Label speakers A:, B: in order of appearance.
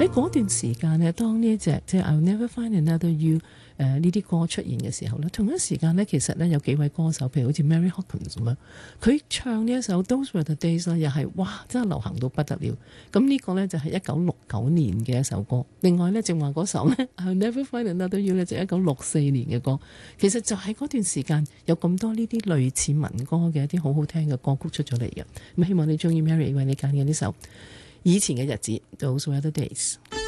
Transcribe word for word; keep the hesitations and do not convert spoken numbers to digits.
A: 喺嗰段時間呢，當呢一隻即係 I'll Never Find Another You 誒呢啲歌出現嘅時候呢，同一時間呢，其實呢有幾位歌手，譬如好似 Mary Hopkins 咁樣，佢唱呢一首 Those Were the Days 呢，又係哇真係流行到不得了。咁呢個呢，就係一九六九年嘅一首歌。另外呢，正話嗰首呢 I'll Never Find Another You 呢，就係一九六四年嘅歌。其實就喺嗰段時間有咁多呢啲類似民歌嘅一啲好好聽嘅歌曲出咗嚟嘅。咁希望你中意 Mary 為你揀嘅呢首以前嘅日子 Those Were the Days。